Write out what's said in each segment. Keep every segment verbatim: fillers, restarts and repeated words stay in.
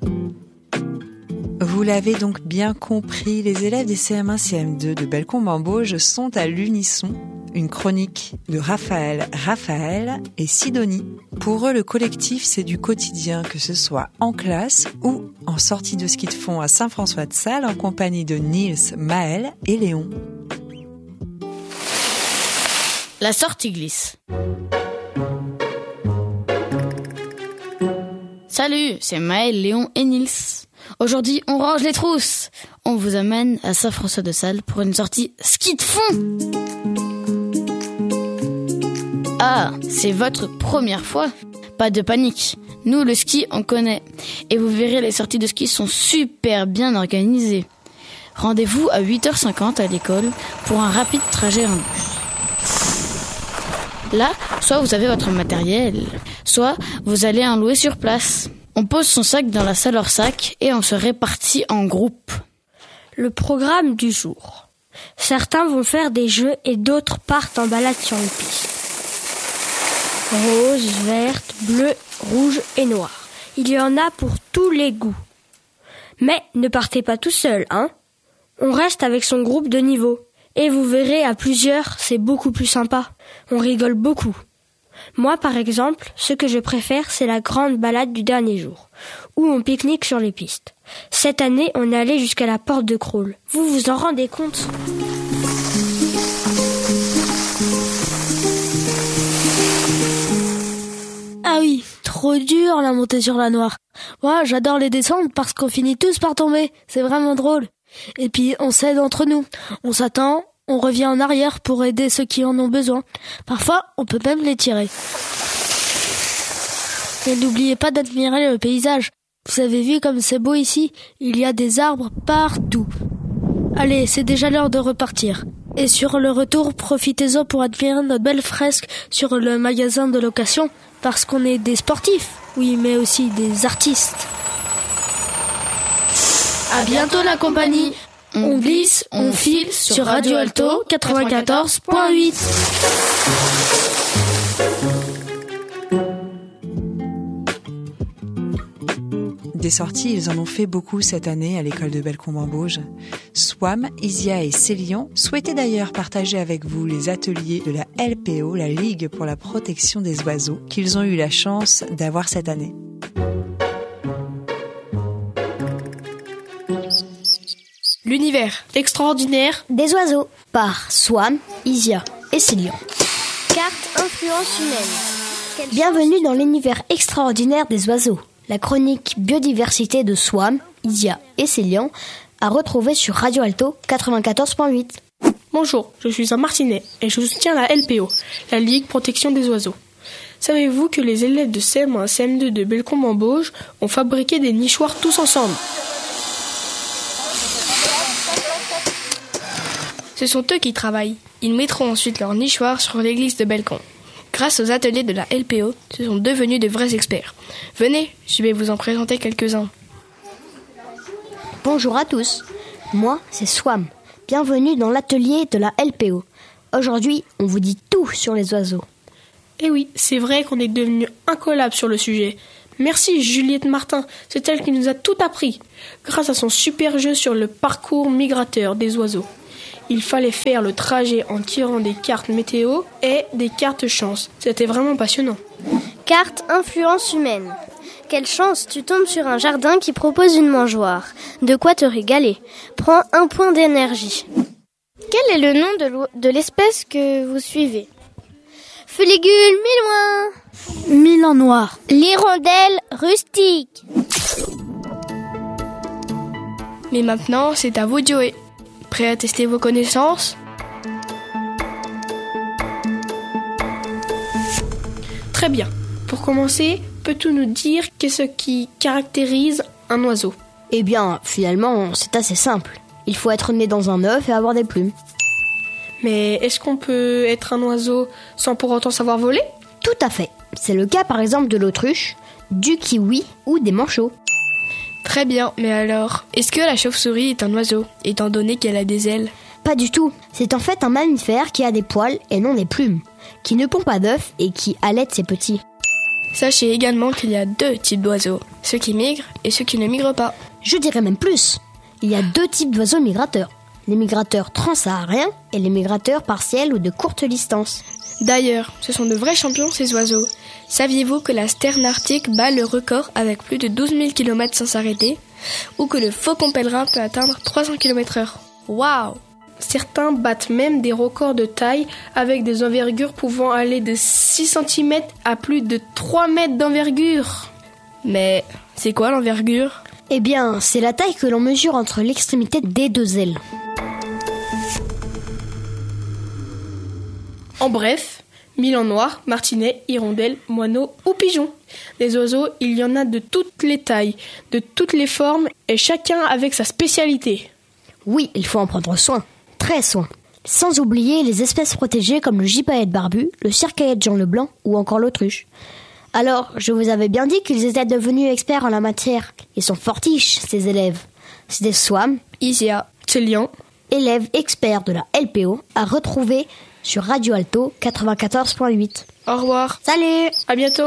Vous l'avez donc bien compris, les élèves des C M un C M deux de Bellecombe-en-Bauge sont à l'unisson. Une chronique de Raphaël, Raphaël et Sidonie. Pour eux, le collectif, c'est du quotidien, que ce soit en classe ou en sortie de ski de fond à Saint-François-de-Sales en compagnie de Nils, Maël et Léon. La sortie glisse. Salut, c'est Maël, Léon et Nils. Aujourd'hui, on range les trousses. On vous amène à Saint-François-de-Sales pour une sortie ski de fond. Ah, c'est votre première fois? Pas de panique. Nous, le ski, on connaît. Et vous verrez, les sorties de ski sont super bien organisées. Rendez-vous à huit heures cinquante à l'école pour un rapide trajet en bus. Là, soit vous avez votre matériel, soit vous allez en louer sur place. On pose son sac dans la salle hors sac et on se répartit en groupe. Le programme du jour. Certains vont faire des jeux et d'autres partent en balade sur les pistes. Rose, verte, bleue, rouge et noire. Il y en a pour tous les goûts. Mais ne partez pas tout seul, hein. On reste avec son groupe de niveau. Et vous verrez, à plusieurs, c'est beaucoup plus sympa. On rigole beaucoup. Moi, par exemple, ce que je préfère, c'est la grande balade du dernier jour, où on pique-nique sur les pistes. Cette année, on est allé jusqu'à la porte de Crolles. Vous vous en rendez compte ? Ah oui, trop dur la montée sur la Noire. Moi, j'adore les descendre parce qu'on finit tous par tomber. C'est vraiment drôle. Et puis, on s'aide entre nous. On s'attend, on revient en arrière pour aider ceux qui en ont besoin. Parfois, on peut même les tirer. Et n'oubliez pas d'admirer le paysage. Vous avez vu comme c'est beau ici? Il y a des arbres partout. Allez, c'est déjà l'heure de repartir. Et sur le retour, profitez-en pour admirer notre belle fresque sur le magasin de location, parce qu'on est des sportifs, oui, mais aussi des artistes. À bientôt la compagnie. On glisse, on file sur Radio Alto quatre-vingt-quatorze point huit. Des sorties, ils en ont fait beaucoup cette année à l'école de Bellecombe-en-Bauge. Swam, Isia et Célian souhaitaient d'ailleurs partager avec vous les ateliers de la L P O, la Ligue pour la protection des oiseaux, qu'ils ont eu la chance d'avoir cette année. L'univers extraordinaire des oiseaux par Swam, Isia et Célian. Carte influence humaine. Bienvenue dans l'univers extraordinaire des oiseaux. La chronique biodiversité de Swam, Isia et Célian à retrouver sur Radio Alto quatre-vingt-quatorze point huit. Bonjour, je suis un martinet et je soutiens la L P O, la Ligue Protection des Oiseaux. Savez-vous que les élèves de C M un C M deux de Bellecombe-en-Bauge ont fabriqué des nichoirs tous ensemble? Ce sont eux qui travaillent. Ils mettront ensuite leurs nichoirs sur l'église de Bellecombe. Grâce aux ateliers de la L P O, ce sont devenus de vrais experts. Venez, je vais vous en présenter quelques-uns. Bonjour à tous, moi c'est Swam. Bienvenue dans l'atelier de la L P O. Aujourd'hui, on vous dit tout sur les oiseaux. Eh oui, c'est vrai qu'on est devenus incollables sur le sujet. Merci Juliette Martin, c'est elle qui nous a tout appris. Grâce à son super jeu sur le parcours migrateur des oiseaux. Il fallait faire le trajet en tirant des cartes météo et des cartes chance. C'était vraiment passionnant. Carte influence humaine. Quelle chance, tu tombes sur un jardin qui propose une mangeoire. De quoi te régaler. Prends un point d'énergie. Quel est le nom de, l'o- de l'espèce que vous suivez? Fuligule milouin. Milan noir. L'hirondelle rustique. Mais maintenant, c'est à vous de jouer. Prêt à tester vos connaissances? Très bien. Pour commencer, peux-tu nous dire qu'est-ce qui caractérise un oiseau? Eh bien, finalement, c'est assez simple. Il faut être né dans un œuf et avoir des plumes. Mais est-ce qu'on peut être un oiseau sans pour autant savoir voler? Tout à fait. C'est le cas par exemple de l'autruche, du kiwi ou des manchots. Très bien, mais alors, est-ce que la chauve-souris est un oiseau, étant donné qu'elle a des ailes? Pas du tout. C'est en fait un mammifère qui a des poils et non des plumes, qui ne pond pas d'œufs et qui allaite ses petits. Sachez également qu'il y a deux types d'oiseaux, ceux qui migrent et ceux qui ne migrent pas. Je dirais même plus. Il y a deux types d'oiseaux migrateurs. Les migrateurs transsahariens et les migrateurs partiels ou de courte distance. D'ailleurs, ce sont de vrais champions ces oiseaux. Saviez-vous que la sterne arctique bat le record avec plus de douze mille kilomètres sans s'arrêter? Ou que le faucon pèlerin peut atteindre trois cents kilomètres heure? Waouh! Certains battent même des records de taille avec des envergures pouvant aller de six centimètres à plus de trois mètres d'envergure. Mais c'est quoi l'envergure? Eh bien, c'est la taille que l'on mesure entre l'extrémité des deux ailes. En bref, milan noir, martinet, hirondelle, moineau ou pigeon. Des oiseaux, il y en a de toutes les tailles, de toutes les formes et chacun avec sa spécialité. Oui, il faut en prendre soin, très soin. Sans oublier les espèces protégées comme le gypaète barbu, le circaète Jean Leblanc ou encore l'autruche. Alors, je vous avais bien dit qu'ils étaient devenus experts en la matière. Ils sont fortiches, ces élèves. C'est des Swam, Isia, Célian, élèves experts de la L P O, à retrouver sur Radio Alto quatre-vingt-quatorze point huit. Au revoir. Salut! À bientôt.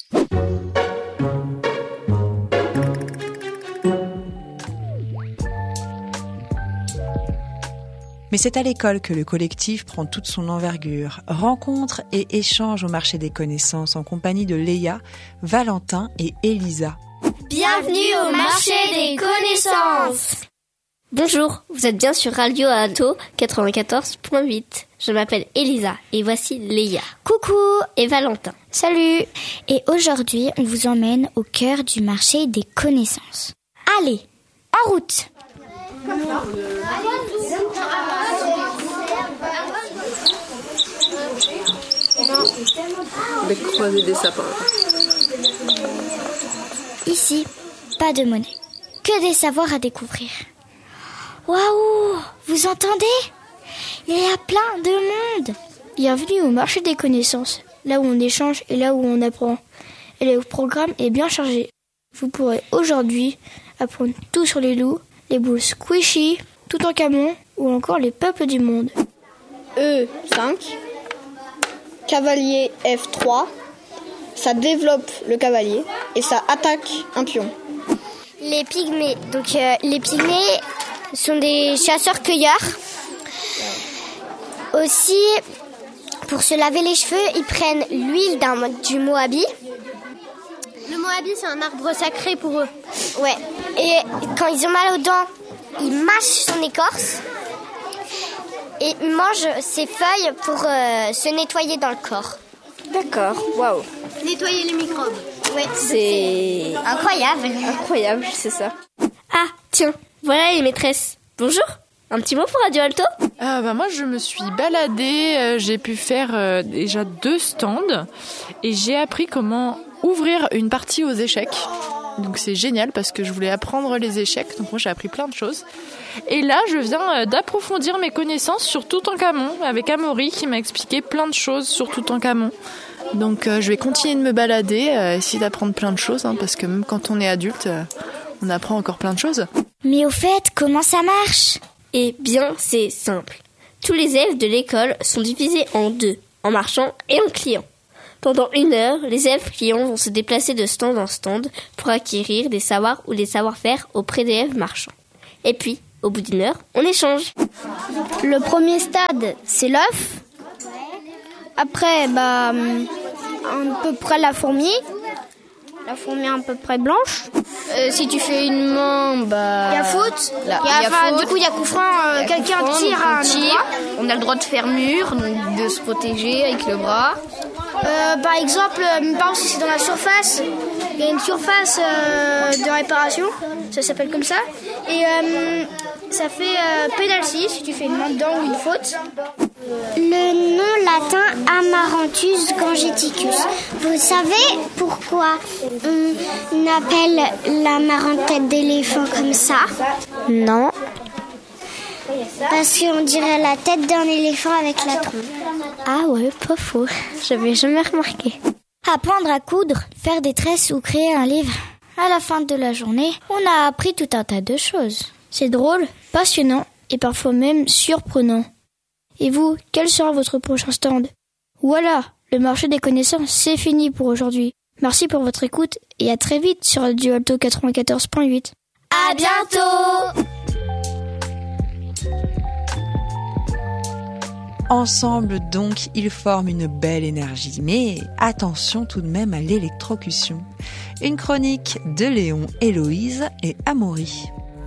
Mais c'est à l'école que le collectif prend toute son envergure. Rencontre et échange au marché des connaissances en compagnie de Léa, Valentin et Elisa. Bienvenue au marché des connaissances. Bonjour, vous êtes bien sur Radio Alto quatre-vingt-quatorze point huit. Je m'appelle Elisa et voici Léa. Coucou et Valentin. Salut. Et aujourd'hui, on vous emmène au cœur du marché des connaissances. Allez, en route. Avec croiser des sapins. Ici, pas de monnaie, que des savoirs à découvrir. Waouh, vous entendez? Il y a plein de monde. Bienvenue au marché des connaissances, là où on échange et là où on apprend. Et le programme est bien chargé. Vous pourrez aujourd'hui apprendre tout sur les loups, les boules squishy, Toutankhamon ou encore les peuples du monde. E cinq, cavalier F trois, ça développe le cavalier et ça attaque un pion. Les pygmées, donc euh, les pygmées sont des chasseurs-cueilleurs. Aussi, pour se laver les cheveux, ils prennent l'huile d'un, du moabi. Le moabi, c'est un arbre sacré pour eux. Ouais. Et quand ils ont mal aux dents, ils mâchent son écorce et ils mangent ses feuilles pour euh, se nettoyer dans le corps. D'accord, waouh. Nettoyer les microbes. Ouais. C'est incroyable. Incroyable, c'est ça. Ah, tiens, voilà les maîtresses. Bonjour. Un petit mot pour Radio Alto? Ah bah moi je me suis baladée, euh, j'ai pu faire euh, déjà deux stands et j'ai appris comment ouvrir une partie aux échecs. Donc c'est génial parce que je voulais apprendre les échecs, donc moi j'ai appris plein de choses. Et là je viens euh, d'approfondir mes connaissances sur Toutankhamon avec Amaury qui m'a expliqué plein de choses sur Toutankhamon. Donc euh, je vais continuer de me balader, euh, essayer d'apprendre plein de choses hein, parce que même quand on est adulte, euh, on apprend encore plein de choses. Mais au fait, comment ça marche ? Eh bien, c'est simple. Tous les élèves de l'école sont divisés en deux, en marchands et en clients. Pendant une heure, les élèves clients vont se déplacer de stand en stand pour acquérir des savoirs ou des savoir-faire auprès d'élèves marchands. Et puis, au bout d'une heure, on échange. Le premier stade, c'est l'œuf. Après, bah, à peu près la fourmi. La fourmi à peu près blanche. Euh, si tu fais une main, bah... Il y a faute. Là, y a, y a enfin, faute. Du coup, il y a coup franc. Euh, quelqu'un franc, tire à un on tire. endroit. On a le droit de faire mur, donc de se protéger avec le bras. Euh, par exemple, euh, par exemple, si c'est dans la surface, il y a une surface euh, de réparation. Ça s'appelle comme ça. Et euh, ça fait euh, penalty si tu fais une main dedans ou une faute. Le nom latin Amaranthus gangeticus. Vous savez pourquoi on appelle l'amarante tête d'éléphant comme ça? Non. Parce qu'on dirait la tête d'un éléphant avec la trompe. Ah ouais, pas faux. J'avais jamais remarqué. Apprendre à coudre, faire des tresses ou créer un livre. À la fin de la journée, on a appris tout un tas de choses. C'est drôle, passionnant et parfois même surprenant. Et vous, quel sera votre prochain stand? Voilà, le marché des connaissances, c'est fini pour aujourd'hui. Merci pour votre écoute et à très vite sur Radio Alto quatre-vingt-quatorze point huit. À bientôt! Ensemble donc, ils forment une belle énergie. Mais attention tout de même à l'électrocution. Une chronique de Léon, Héloïse et Amaury.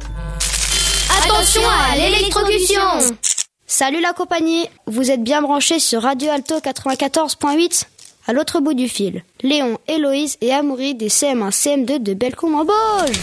Attention à l'électrocution! Salut la compagnie, vous êtes bien branchés sur Radio Alto quatre-vingt-quatorze point huit. À l'autre bout du fil, Léon, Héloïse et Amaury des C M un C M deux de Bellecombe-en-Bauge.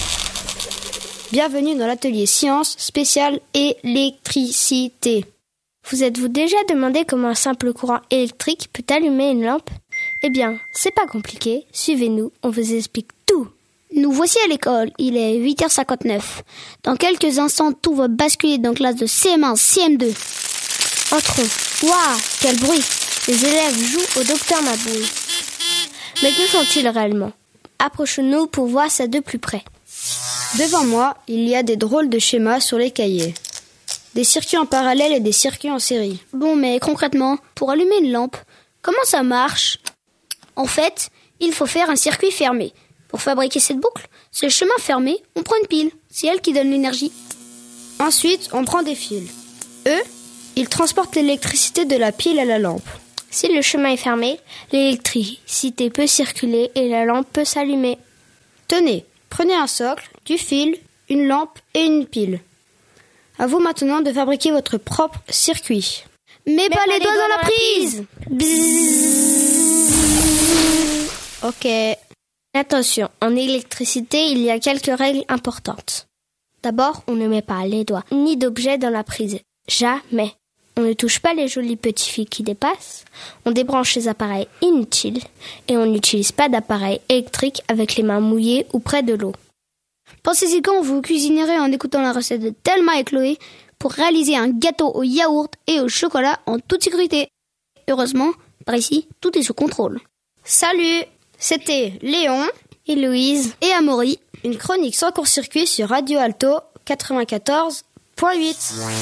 Bienvenue dans l'atelier sciences spécial électricité. Vous êtes-vous déjà demandé comment un simple courant électrique peut allumer une lampe ? Eh bien, c'est pas compliqué, suivez-nous, on vous explique tout. Nous voici à l'école, il est huit heures cinquante-neuf. Dans quelques instants, tout va basculer dans classe de C M un C M deux. Entrons. Waouh, quel bruit! Les élèves jouent au docteur Mabouille. Mais que font-ils réellement ? Approchons-nous pour voir ça de plus près. Devant moi, il y a des drôles de schémas sur les cahiers. Des circuits en parallèle et des circuits en série. Bon, mais concrètement, pour allumer une lampe, comment ça marche ? En fait, il faut faire un circuit fermé. Pour fabriquer cette boucle, sur le chemin fermé, on prend une pile. C'est elle qui donne l'énergie. Ensuite, on prend des fils. Eux, ils transportent l'électricité de la pile à la lampe. Si le chemin est fermé, l'électricité peut circuler et la lampe peut s'allumer. Tenez, prenez un socle, du fil, une lampe et une pile. À vous maintenant de fabriquer votre propre circuit. Mais, Mais pas, pas les, les doigts, doigts dans la prise. Bzzz. Ok. Attention, en électricité, il y a quelques règles importantes. D'abord, on ne met pas les doigts ni d'objets dans la prise. Jamais. On ne touche pas les jolis petits fils qui dépassent, on débranche les appareils inutiles et on n'utilise pas d'appareils électriques avec les mains mouillées ou près de l'eau. Pensez-y quand vous cuisinerez en écoutant la recette de Thelma et Chloé pour réaliser un gâteau au yaourt et au chocolat en toute sécurité. Heureusement, par ici, tout est sous contrôle. Salut, c'était Léon, Héloïse et Amaury, une chronique sans court-circuit sur Radio Alto quatre-vingt-quatorze point huit.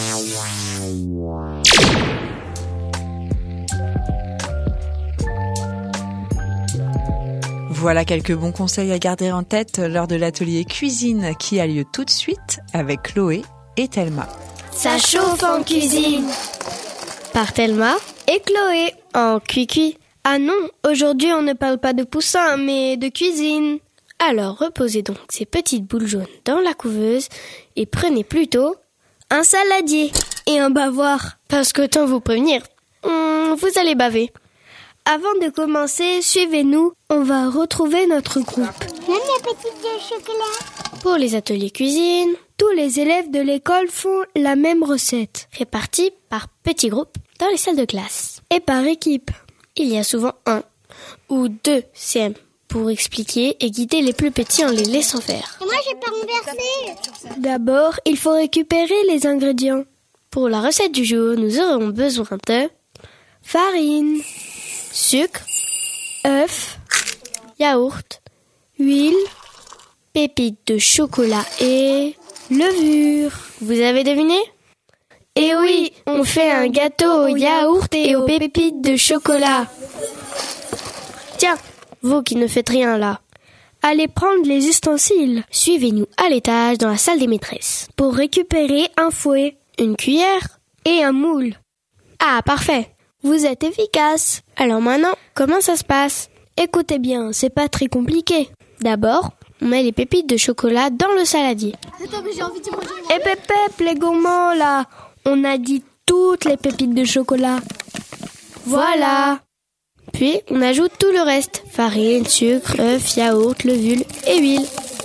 Voilà quelques bons conseils à garder en tête lors de l'atelier cuisine qui a lieu tout de suite avec Chloé et Thelma. Ça chauffe en cuisine. Par Thelma et Chloé en cuicui. Ah non, aujourd'hui on ne parle pas de poussin mais de cuisine. Alors reposez donc ces petites boules jaunes dans la couveuse et prenez plutôt un saladier et un bavoir. Parce qu'autant vous prévenir, hum, vous allez baver. Avant de commencer, suivez-nous, on va retrouver notre groupe. Même la petite de chocolat. Pour les ateliers cuisine, tous les élèves de l'école font la même recette. Répartis par petits groupes dans les salles de classe. Et par équipe. Il y a souvent un ou deux C M pour expliquer et guider les plus petits en les laissant faire. Et moi, j'ai pas renversé. D'abord, il faut récupérer les ingrédients. Pour la recette du jour, nous aurons besoin de farine, sucre, œufs, yaourt, huile, pépites de chocolat et levure. Vous avez deviné ? Eh oui, on fait un gâteau au yaourt et aux pépites de chocolat. Tiens, vous qui ne faites rien là, allez prendre les ustensiles. Suivez-nous à l'étage dans la salle des maîtresses. Pour récupérer un fouet, une cuillère et un moule. Ah, parfait. Vous êtes efficace. Alors maintenant, comment ça se passe ? Écoutez bien, c'est pas très compliqué. D'abord, on met les pépites de chocolat dans le saladier. Attends, mais j'ai envie de manger. Eh pép, pép, les gourmands là, on a dit toutes les pépites de chocolat. Voilà. Puis, on ajoute tout le reste. Farine, sucre, œufs, yaourt, levure et huile.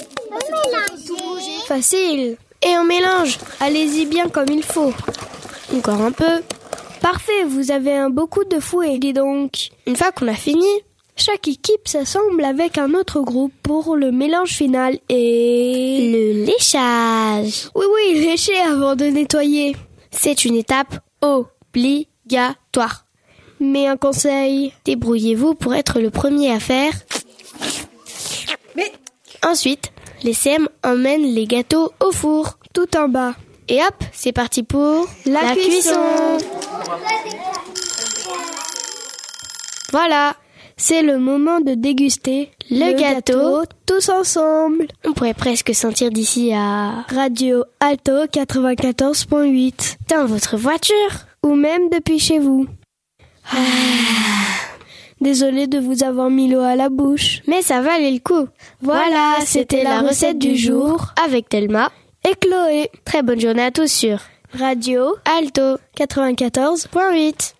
Facile. Et on mélange. Allez-y bien comme il faut. Encore un peu. Parfait, vous avez un beau coup de fouet, dis donc. Une fois qu'on a fini, chaque équipe s'assemble avec un autre groupe pour le mélange final et... le léchage. Oui, oui, lécher avant de nettoyer. C'est une étape obligatoire. Mais un conseil, débrouillez-vous pour être le premier à faire. Mais... Ensuite, les C M emmènent les gâteaux au four, tout en bas. Et hop, c'est parti pour la, la cuisson. cuisson. Voilà, C'est le moment de déguster le, le gâteau, gâteau tous ensemble. On pourrait presque sentir d'ici à Radio Alto quatre-vingt-quatorze point huit. Dans votre voiture ou même depuis chez vous. Ah. Désolée de vous avoir mis l'eau à la bouche. Mais ça valait le coup. Voilà, c'était la recette du jour avec Thelma et Chloé. Très bonne journée à tous sur Radio Alto quatre-vingt-quatorze point huit.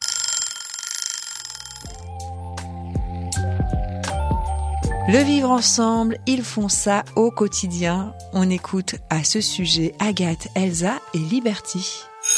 Le vivre ensemble, ils font ça au quotidien. On écoute à ce sujet Agathe, Elsa et Liberty.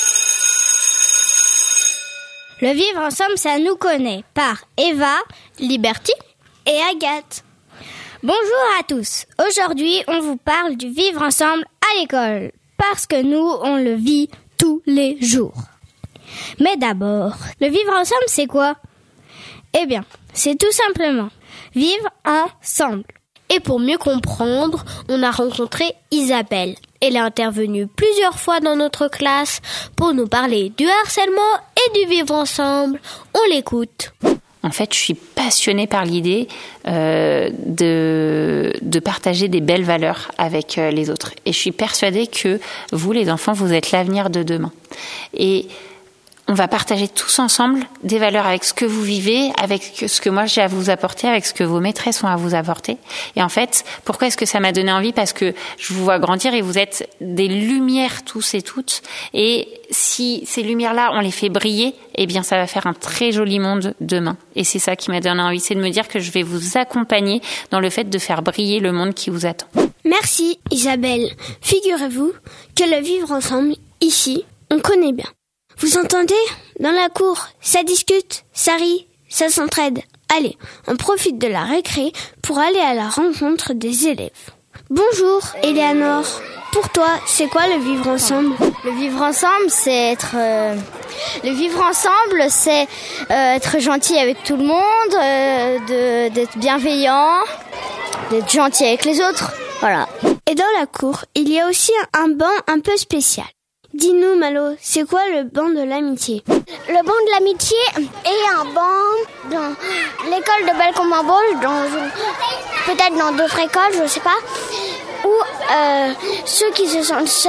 Le vivre ensemble, ça nous connaît par Eva, Liberty et Agathe. Bonjour à tous. Aujourd'hui, on vous parle du vivre ensemble à l'école parce que nous, on le vit tous les jours. Mais d'abord, le vivre ensemble, c'est quoi ? Eh bien, c'est tout simplement vivre ensemble. Et pour mieux comprendre, on a rencontré Isabelle. Elle est intervenue plusieurs fois dans notre classe pour nous parler du harcèlement et du vivre ensemble. On l'écoute. En fait, je suis passionnée par l'idée euh, de, de partager des belles valeurs avec euh, les autres. Et je suis persuadée que vous, les enfants, vous êtes l'avenir de demain. Et on va partager tous ensemble des valeurs avec ce que vous vivez, avec ce que moi j'ai à vous apporter, avec ce que vos maîtresses ont à vous apporter. Et en fait, pourquoi est-ce que ça m'a donné envie ? Parce que je vous vois grandir et vous êtes des lumières tous et toutes. Et si ces lumières-là, on les fait briller, eh bien ça va faire un très joli monde demain. Et c'est ça qui m'a donné envie, c'est de me dire que je vais vous accompagner dans le fait de faire briller le monde qui vous attend. Merci Isabelle. Figurez-vous que le vivre ensemble, ici, on connaît bien. Vous entendez ? Dans la cour, ça discute, ça rit, ça s'entraide. Allez, on profite de la récré pour aller à la rencontre des élèves. Bonjour, Eleanor. Pour toi, c'est quoi le vivre ensemble ? Le vivre ensemble, c'est être... Euh, le vivre ensemble, c'est euh, être gentil avec tout le monde, euh, de, d'être bienveillant, d'être gentil avec les autres. Voilà. Et dans la cour, il y a aussi un banc un peu spécial. Dis-nous, Malo, c'est quoi le banc de l'amitié ? Le banc de l'amitié est un banc dans l'école de Bellecombe-en-Bauge, dans une, peut-être dans d'autres écoles, je sais pas, où euh, ceux qui se sentent seuls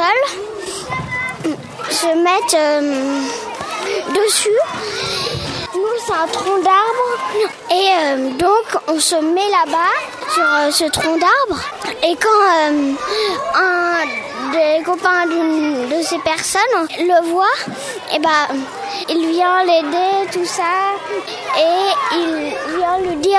se mettent euh, dessus. Nous, c'est un tronc d'arbre et euh, donc on se met là-bas sur euh, ce tronc d'arbre. Et quand euh, un des copains d'une de ces personnes le voit, et ben il vient l'aider, tout ça, et il vient lui dire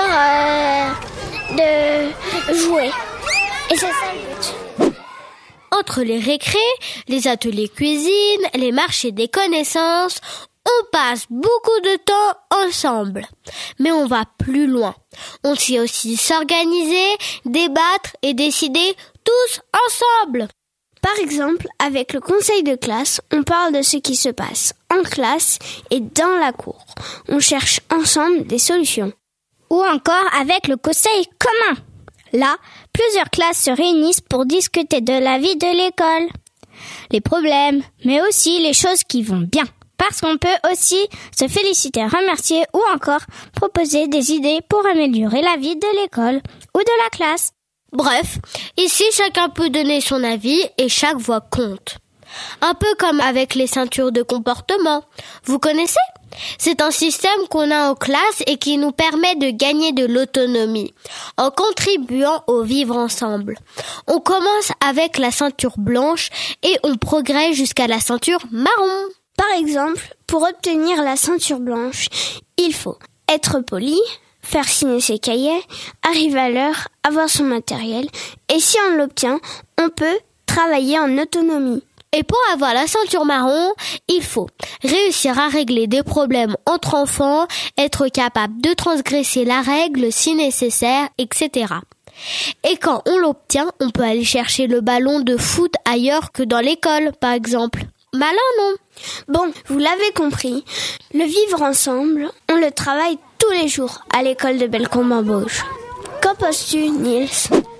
euh, de jouer. Et c'est ça le but. Entre les récrés, les ateliers cuisine, les marchés des connaissances, on passe beaucoup de temps ensemble. Mais on va plus loin. On sait aussi s'organiser, débattre et décider tous ensemble. Par exemple, avec le conseil de classe, on parle de ce qui se passe en classe et dans la cour. On cherche ensemble des solutions. Ou encore avec le conseil commun. Là, plusieurs classes se réunissent pour discuter de la vie de l'école, les problèmes, mais aussi les choses qui vont bien. Parce qu'on peut aussi se féliciter, remercier ou encore proposer des idées pour améliorer la vie de l'école ou de la classe. Bref, ici chacun peut donner son avis et chaque voix compte. Un peu comme avec les ceintures de comportement. Vous connaissez ? C'est un système qu'on a en classe et qui nous permet de gagner de l'autonomie en contribuant au vivre ensemble. On commence avec la ceinture blanche et on progresse jusqu'à la ceinture marron. Par exemple, pour obtenir la ceinture blanche, il faut être poli, faire signer ses cahiers, arriver à l'heure, avoir son matériel, et si on l'obtient, on peut travailler en autonomie. Et pour avoir la ceinture marron, il faut réussir à régler des problèmes entre enfants, être capable de transgresser la règle si nécessaire, et cetera. Et quand on l'obtient, on peut aller chercher le ballon de foot ailleurs que dans l'école, par exemple. Malin, non ? Bon, vous l'avez compris, le vivre ensemble, on le travaille tous les jours à l'école de Bellecombe-en-Bauge. Qu'en penses-tu, Niels ?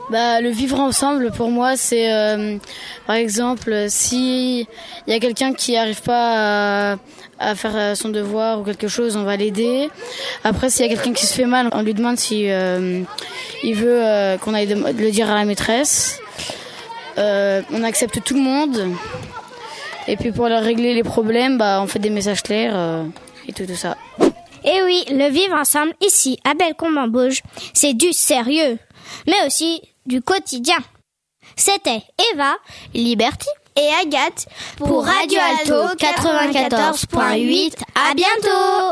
Bah, le vivre ensemble, pour moi, c'est, euh, par exemple, si il y a quelqu'un qui n'arrive pas à, à faire son devoir ou quelque chose, on va l'aider. Après, s'il y a quelqu'un qui se fait mal, on lui demande si euh, il veut euh, qu'on aille de, le dire à la maîtresse. Euh, on accepte tout le monde. Et puis pour leur régler les problèmes, bah, on fait des messages clairs euh, et tout, tout ça. Et oui, le vivre ensemble ici, à Bellecombe-en-Bauge, c'est du sérieux, mais aussi du quotidien. C'était Eva, Liberty et Agathe pour Radio Alto quatre-vingt-quatorze point huit. À bientôt!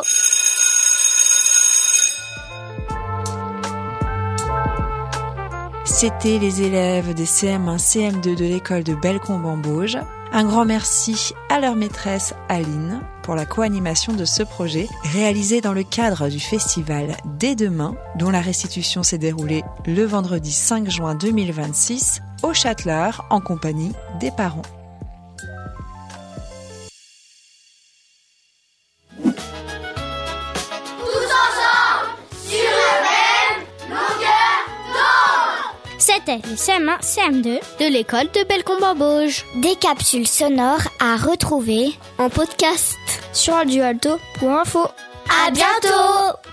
C'était les élèves des C M un C M deux de l'école de Bellecombe-en-Bauge. Un grand merci à leur maîtresse Aline pour la co-animation de ce projet réalisé dans le cadre du festival Dès demain, dont la restitution s'est déroulée le vendredi cinq juin deux mille vingt-six au Châtelard en compagnie des parents. C'était le C M un C M deux de l'école de Bellecombe-en-Bauge. Des capsules sonores à retrouver en podcast sur radio alto point info. À bientôt!